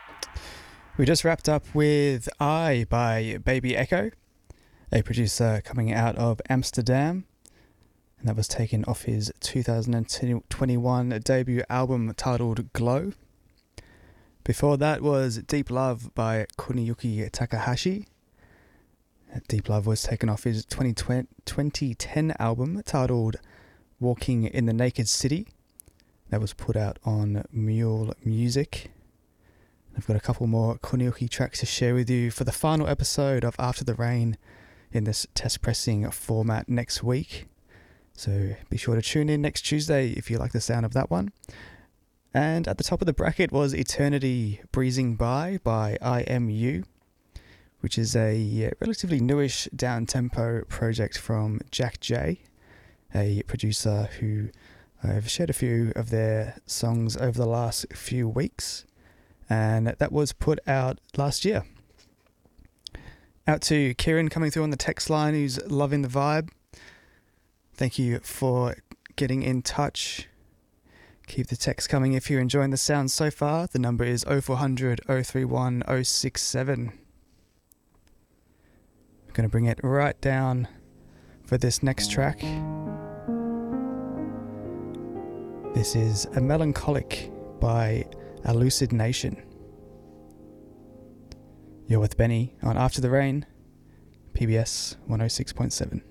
We just wrapped up with I by Baby Echo, a producer coming out of Amsterdam, and that was taken off his 2021 debut album titled Glow. Before that was Deep Love by Kuniyuki Takahashi. Deep Love was taken off his 2010 album titled Walking in the Naked City. That was put out on Mule Music. I've got a couple more Kuniyuki tracks to share with you for the final episode of After the Rain in this test pressing format next week. So be sure to tune in next Tuesday if you like the sound of that one. And at the top of the bracket was Eternity Breezing By IMU, which is a relatively newish down-tempo project from Jack J, a producer who I've shared a few of their songs over the last few weeks. And that was put out last year. Out to Kieran coming through on the text line who's loving the vibe. Thank you for getting in touch. Keep the text coming if you're enjoying the sound so far. The number is 0400 031 067. I'm going to bring it right down for this next track. This is A Melancholic by A Lucid Nation. You're with Benny on After the Rain, PBS 106.7.